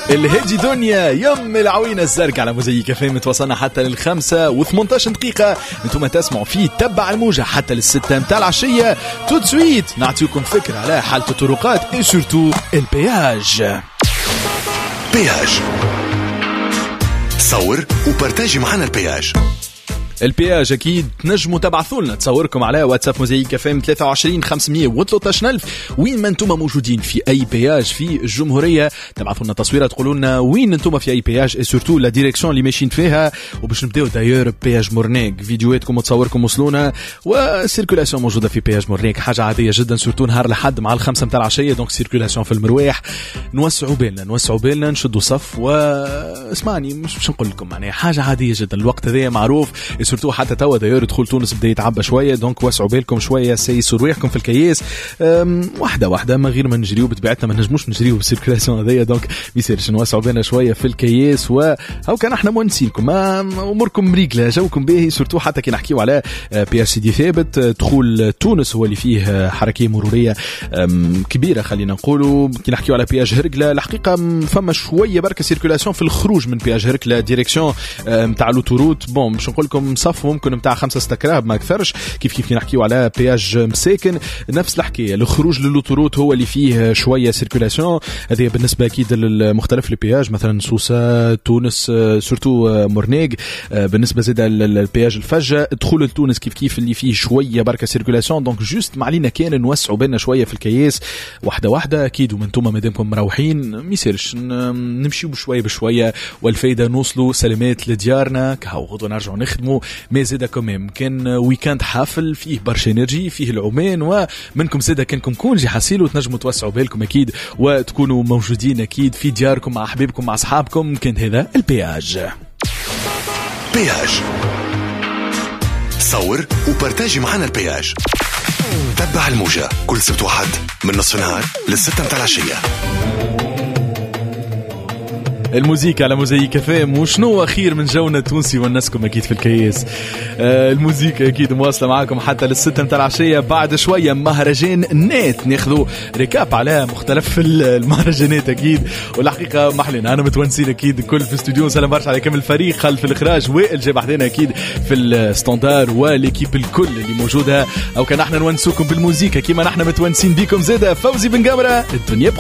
الهدي دنيا يم العوينة الزرق على موزيك فهم. توصلنا حتى لل5:18 دقيقة. انتم تسمعوا فيه تبع الموجة حتى لل6 متاع العشية. تو سويت نعطيكم فكرة على حالة الطرقات اي سورتو البياج. بياج صور وبارتاجي معنا البياج. البياج اكيد تنجموا تبعثوا لنا تصوركم على واتساب موزيك فم 23 513,000 وين ما انتم موجودين في اي بياج في الجمهوريه. تبعثوا لنا تصويره تقولوا لنا وين انتم في اي بياج سورتو لا ديريكسيون اللي ماشيين فيها. وباش نبداو داير بياج مورنيك فيديوهاتكم وتصوركم وصلونا. وسيركولاسيون موجوده في بياج مورنيك حاجه عاديه جدا سورتو نهار الاحد مع ال5 متاع العشيه. دونك سيركولاسيون في المرواح. نوسعوا بالنا نشدوا صف. واسمعني مش نقول لكم معناها حاجه عاديه جدا. الوقت هذا معروف سورتو حتى توا داير دخول تونس بدا يتعبى شويه. دونك وسعوا بالكم شويه سيسوا رواحكم في الكياس واحده من غير ما نجريو. بطبيعتنا ما نجموش نجريو بالسيركولاسيون هذيا. دونك ما يصيرش نوسعوا بالنا شويه في الكياس. وهاو كان احنا مونسينكم اموركم مريقله جوكم باهي سورتو حتى كي نحكيو على بي اس دي ثابت. دخول تونس هو اللي فيه حركيه مروريه كبيره خلينا نقولوا. كي نحكيو على بياج هرقله الحقيقه فما شويه بركه سيركولاسيون في الخروج من بياج هرقله ديريكسيون نتاع لوتوروت. بون باش نقول لكم صف ممكن نتاع 5-6 كراب ما اكثرش. كيف نحكيو على بياج مساكن نفس الحكايه. الخروج للوتوروت هو اللي فيه شويه سيركولاسيون. هذه بالنسبه اكيد للمختلف البياج مثلا سوسه تونس سورتو مورنيغ. بالنسبه زيد البياج الفجه دخول لتونس كيف اللي فيه شويه بركه سيركولاسيون. دونك جوست معلينا كان نوسعوا بالنا شويه في الكياس واحده اكيد. ومنتم مادامكم مروحين ما يصيرش نمشيو بشويه والفايده نوصلوا سلامات لديارنا. كهو غدوه نرجعوا نخدموا ما زيدا كمان كان ويكاند حافل فيه برشا انرجي فيه العمان. ومنكم زيدا كانكم كونجي حاسيلو تنجموا توسعوا بالكم اكيد وتكونوا موجودين اكيد في دياركم مع احبابكم مع اصحابكم. كان هذا البياج. بياج صور وبارتاجي معنا البياج. تبع الموجة كل سبت واحد من نصف النهار لل6 متاع العشية. الموزيكا على موزيك فام. وشنو أخير من جونا التونسي ونسكم أكيد في الكياس. الموزيكا أكيد مواصلة معاكم حتى لل6 متاع العشية. بعد شوية مهرجان نات ناخذوا ريكاب على مختلف المهرجانات أكيد. والحقيقة محلنا أنا متونسين أكيد كل في استوديو. سلام برشا على كامل الفريق خلف الإخراج وائل جاب حدينا أكيد في الستاندار والإكيب الكل اللي موجودة. أو كان احنا نونسوكم بالموزيكا كيما نحنا متونسين بيكم زيادة. فوزي بن جامرة الدنيا